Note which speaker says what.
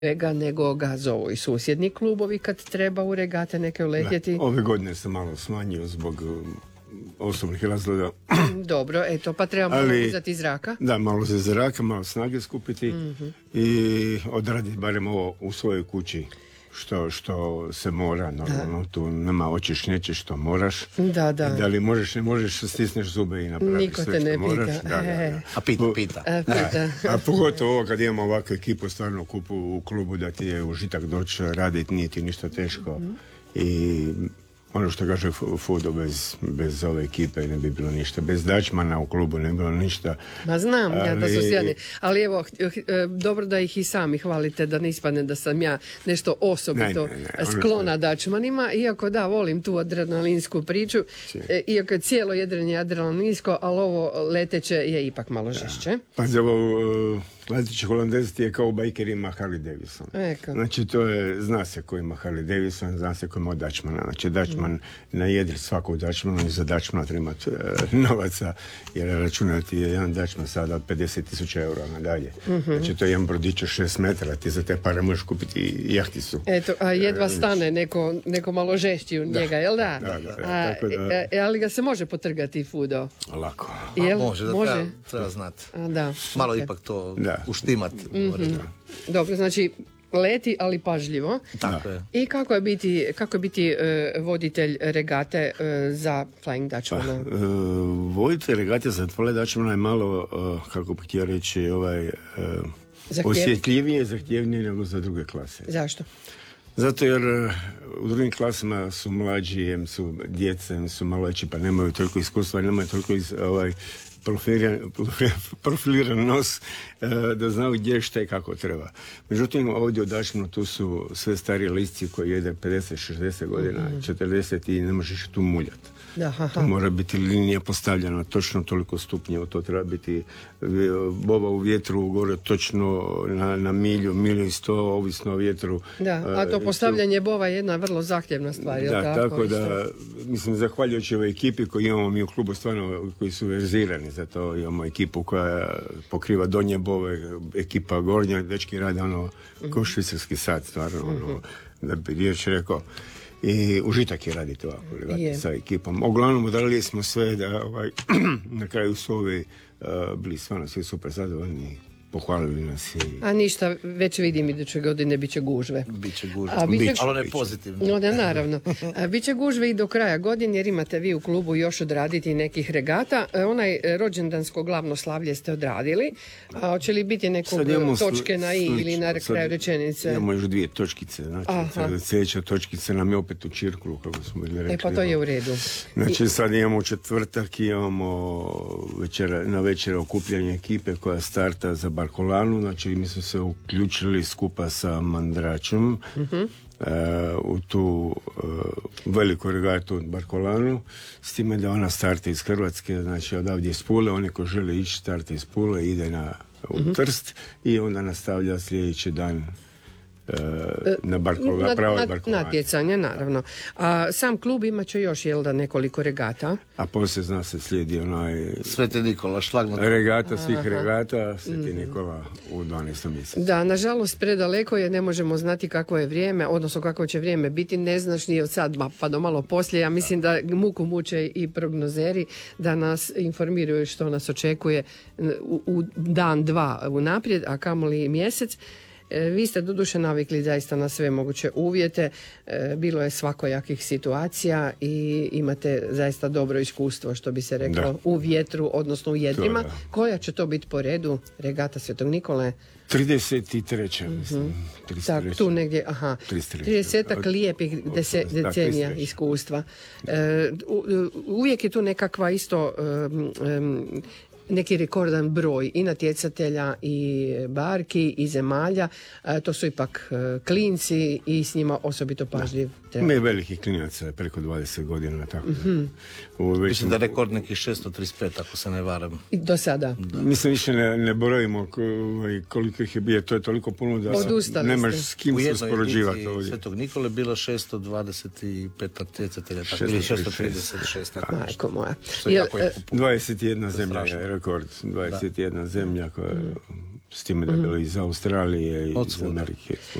Speaker 1: nego ga zovu i susjedni klubovi kad treba u regate neke uletjeti.
Speaker 2: Ove godine sam malo smanjio zbog osobnih razloga.
Speaker 1: Dobro, eto, pa treba malo uzeti zraka.
Speaker 2: Da, malo za zraka, malo snage skupiti i odraditi barem ovo u svojoj kući. Što se mora, normalno, tu nema hoćeš nećeš što moraš.
Speaker 1: Da.
Speaker 2: I da li možeš, ne možeš, stisneš zube i napraviš sve što moraš. Da.
Speaker 3: A pita.
Speaker 2: A pogotovo ovo kad imamo ovakvu ekipu, stvarno kupu u klubu da ti je užitak doći raditi, nije ti ništa teško. I ono što kaže Fudo, bez ove ekipe ne bi bilo ništa. Bez Dačmana u klubu ne bi bilo ništa.
Speaker 1: Ma znam, ja da su sjadni. Ali evo, dobro da ih i sami hvalite, da ne ispadne da sam ja nešto osobito sklona Dačmanima. Iako da, volim tu adrenalinsku priču. Iako je cijelo jedrenje adrenalinsko, ali ovo leteće je ipak malo žešće.
Speaker 2: Pa ovo leteći Holandez je kao u bajkerima Harley Davidson. Znači to je, zna se ko ima Harley Davidson, zna se ko ima Dačmana. Znači Dačman na jedri svakog Dačmana i za Dačmana treba imati novaca, jer računati je jedan Dačman sada od 50.000 eura nadalje. Znači to je jedan brodić od 6 metara, ti za te pare možeš kupiti jahticu.
Speaker 1: Eto, a jedva stane neko malo žešći u njega, jel da? Da. Ali ga se može potrgati, Fudo?
Speaker 2: Lako.
Speaker 3: Može, treba znati. Malo ipak to uštimat.
Speaker 1: Dobro, znači leti, ali pažljivo.
Speaker 3: Tako je.
Speaker 1: I kako je biti voditelj regate za Flying Dutchmana?
Speaker 2: Voditelj regate za Flying Dutchmana je malo, kako bih htio reći, osjetljivije, zahtjevnije nego za druge klase.
Speaker 1: Zašto?
Speaker 2: Zato jer u drugim klasama su mlađi, su djeca, su malo veći, pa nemaju toliko iskustva, nemaju toliko profiliran nos da znaju gdje šta i kako treba. Međutim, ovdje u Dačmanu tu su sve stariji lisci koji jede 50-60 godina, 40 i ne možeš tu muljati. To mora biti linija postavljena točno toliko stupnjeva, to treba biti boba u vjetru gore točno na milju i 100, ovisno o vjetru.
Speaker 1: A to postavljanje bova je jedna vrlo zahtjevna stvar.
Speaker 2: Tako da, mislim, zahvaljujući ovoj ekipi koju imamo mi u klubu, stvarno, koji su verzirani za to, imamo ekipu koja pokriva donje bove, ekipa gornja, dečki rade kao švicarski sat, stvarno, da bi riječ rekao. I užitak je raditi ovako sa ekipom. Uglavnom odradili smo sve da na kraju su ovi bili stvarno svi super zadovoljni, pohvalili nas.
Speaker 1: A ništa, već vidim iduće godine bit će gužve.
Speaker 3: Biće gužve, ali ne pozitivno.
Speaker 1: No, naravno. Biće gužve i do kraja godine, jer imate vi u klubu još odraditi nekih regata. Onaj rođendansko glavno slavlje ste odradili. A hoće li biti nekog točke na i ili na kraju rečenice?
Speaker 2: Imamo još 2 točkice. Znači, sljedeća točkica nam je opet u Čirkulu, kako smo bili rekli.
Speaker 1: Pa to je u redu.
Speaker 2: Znači, sad imamo četvrtak, imamo na večer okupljanje ekipe koja starta za Barkolanu, znači mi smo se uključili skupa sa Mandračom u tu veliku regatu Barkolanu, s time da ona starta iz Hrvatske, znači odavdje iz Pule, oni ko žele ići starta iz Pule, ide u Trst i onda nastavlja sljedeći dan na pravoj Barkolani.
Speaker 1: Natjecanje, naravno. A sam klub imat će još, nekoliko regata?
Speaker 2: A poslije zna se slijedi
Speaker 3: Sveti Nikola, šlagno.
Speaker 2: Regata svih regata, Sveti Nikola u 12. mjesecu.
Speaker 1: Da, nažalost, predaleko je, ne možemo znati kako je vrijeme, odnosno kako će vrijeme biti, ne znaš ni od sad pa do malo poslije. Ja mislim da muku muče i prognozeri da nas informiraju što nas očekuje u dan, dva unaprijed, a kamoli mjesec. Vi ste doduše navikli zaista na sve moguće uvjete, bilo je svakojakih situacija i imate zaista dobro iskustvo, što bi se reklo, u vjetru, odnosno u jedrima. Koja će to biti po redu? Regata Svetog Nikole?
Speaker 2: 33. mislim.
Speaker 1: Tak, tu negdje, 30 lijepih decenija iskustva. Uvijek je tu nekakva isto neki rekordan broj i natjecatelja i barki i zemalja. To su ipak klinci i s njima osobito pažljiv.
Speaker 2: Ima i velikih klinaca, preko 20 godina. Tako.
Speaker 3: Mislim da je rekord neki 635, ako se ne varam.
Speaker 1: Do sada?
Speaker 2: Mislim, više ne brojimo koliko ih je bilo. To je toliko puno da nemaš s kim se uspoređivati ovdje.
Speaker 3: Svetog Nikole bilo 625 natjecatelja, ili 636.
Speaker 1: Majko moja.
Speaker 2: 21 zemlja je rekord. 21 zemlja koja S time da je bilo iz Australije i iz Amerike.